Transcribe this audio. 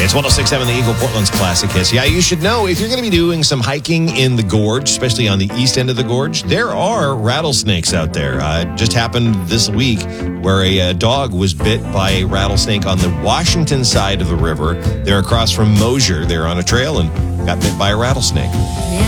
It's 106.7 The Eagle, Portland's classic hits. Yeah, you should know if you're going to be doing some hiking in the gorge, especially on the east end of the gorge, there are rattlesnakes out there. It just happened this week where a dog was bit by a rattlesnake on the Washington side of the river. They're across from Mosier. They're on a trail and got bit by a rattlesnake.